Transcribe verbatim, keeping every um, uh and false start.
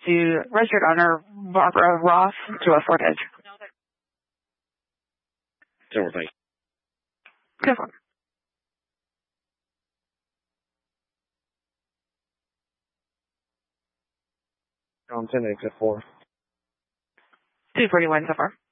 to registered owner Barbara Ross to a Fort Edge. Silver, thank you. Good one. On ten exit four. two forty-one so far.